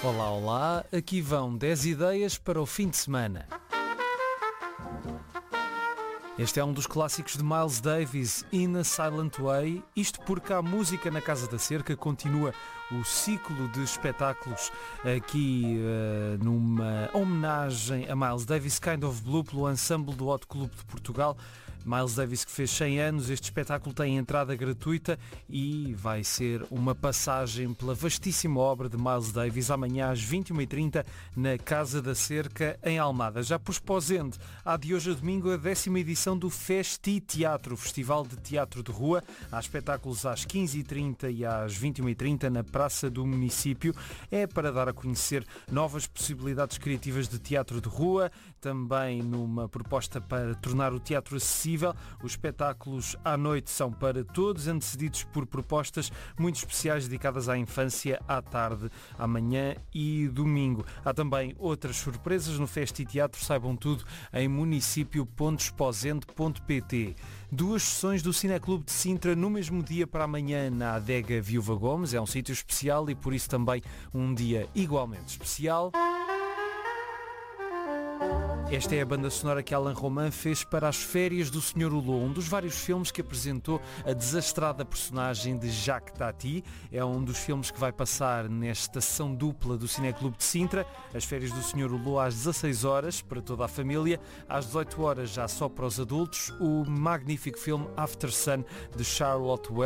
Olá, olá, aqui vão 10 ideias para o fim de semana. Este é um dos clássicos de Miles Davis, In a Silent Way, isto porque a música na Casa da Cerca continua o ciclo de espetáculos aqui numa homenagem a Miles Davis, Kind of Blue, pelo ensemble do Hot Club de Portugal. Miles Davis, que fez 100 anos, este espetáculo tem entrada gratuita e vai ser uma passagem pela vastíssima obra de Miles Davis amanhã às 21h30 na Casa da Cerca, em Almada. Já por Esposende, há de hoje a domingo a 10ª edição do Festi Teatro, Festival de Teatro de Rua. Há espetáculos às 15h30 e às 21h30 na Praça do Município. É para dar a conhecer novas possibilidades criativas de teatro de rua, também numa proposta para tornar o teatro acessível. Os espetáculos à noite são para todos, antecedidos por propostas muito especiais dedicadas à infância à tarde, amanhã e domingo. Há também outras surpresas no Festi Teatro, saibam tudo em municipio.esposende.pt. 2 sessões do Cineclube de Sintra no mesmo dia para amanhã na Adega Viúva Gomes. É um sítio especial e por isso também um dia igualmente especial. Esta é a banda sonora que Alain Roman fez para As Férias do Sr. Hulot, um dos vários filmes que apresentou a desastrada personagem de Jacques Tati. É um dos filmes que vai passar nesta sessão dupla do Cineclube de Sintra. As Férias do Sr. Hulot às 16 horas para toda a família, às 18 horas já só para os adultos, o magnífico filme After Sun de Charlotte Wells.